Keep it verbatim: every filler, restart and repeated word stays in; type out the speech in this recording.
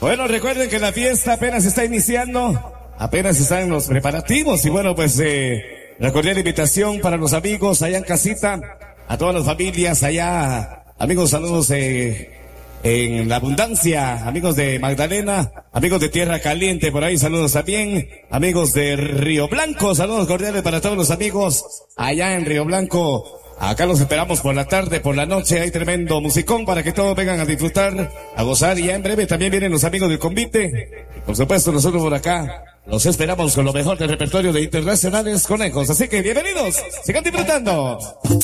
Bueno, recuerden que la fiesta apenas está iniciando, apenas están los preparativos y bueno, pues eh, la cordial invitación para los amigos allá en casita, a todas las familias allá, amigos, saludos eh, en la abundancia, amigos de Magdalena, amigos de Tierra Caliente, por ahí saludos también, amigos de Río Blanco, saludos cordiales para todos los amigos allá en Río Blanco. Acá los esperamos por la tarde, por la noche, hay tremendo musicón para que todos vengan a disfrutar, a gozar, y ya en breve también vienen los amigos del convite. Por supuesto, nosotros por acá los esperamos con lo mejor del repertorio de Internacionales Conejos, así que bienvenidos, sigan disfrutando.